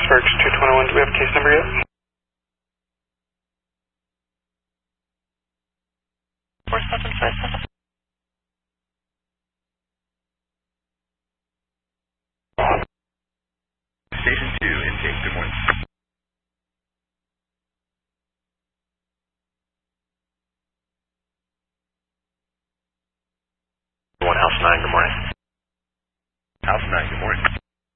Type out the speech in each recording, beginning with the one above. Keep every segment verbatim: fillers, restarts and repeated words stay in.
Sparks two twenty-one, do we have case number yet? four seven five seven. Station two, intake, good morning. one House nine, good morning. House nine, good morning.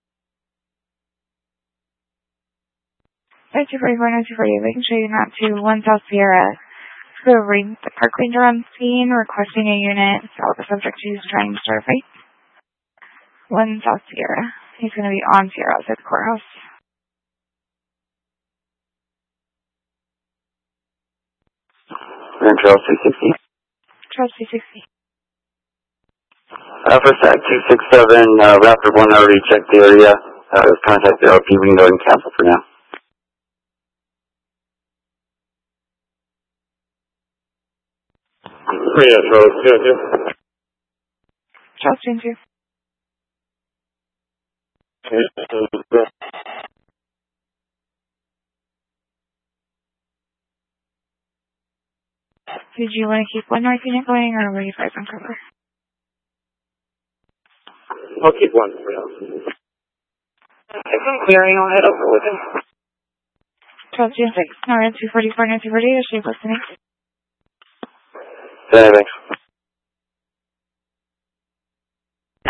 nine two four four, nine two four eight, making sure you're not to one South Sierra. Let's go over the park ranger on scene, requesting a unit. So the subject is trying to start a fight. one South Sierra. He's going to be on Sierra outside the courthouse. Then Charles three sixty. Charles three sixty. Uh, for S A C two six seven, uh, Raptor one already checked the area. Uh, contact the L P. We can go ahead and cancel for now. Yeah, Charles, yeah, yeah. Charles two. Did you want to keep one north unit going, or were you guys on cover? I'll keep one for now. If I'm clearing, I'll head over with him. Charles two six, Nora two forty-four, nine two forty-eight, is she listening? Yeah, thanks.